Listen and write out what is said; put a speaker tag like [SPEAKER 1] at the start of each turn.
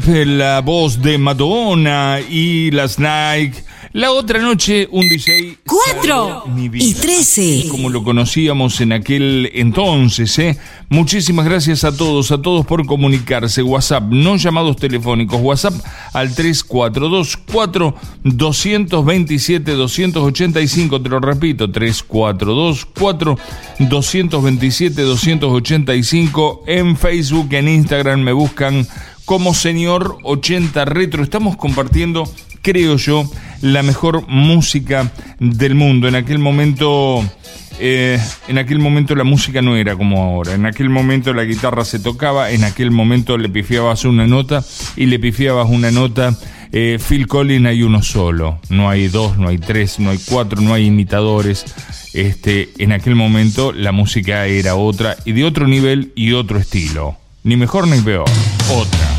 [SPEAKER 1] la voz de Madonna y las Nike. La otra noche un DJ
[SPEAKER 2] 4 y 13,
[SPEAKER 1] como lo conocíamos en aquel entonces, Muchísimas gracias a todos por comunicarse. WhatsApp, no llamados telefónicos, WhatsApp al 3424-227-285, te lo repito, 3424-227-285. En Facebook, en Instagram me buscan como Señor 80 Retro. Estamos compartiendo, creo yo, la mejor música del mundo. En aquel momento la música no era como ahora. En aquel momento la guitarra se tocaba, en aquel momento le pifiabas una nota y le pifiabas una nota. Phil Collins hay uno solo, no hay dos, no hay tres, no hay cuatro, no hay imitadores. En aquel momento la música era otra y de otro nivel y otro estilo. Ni mejor ni peor, otra.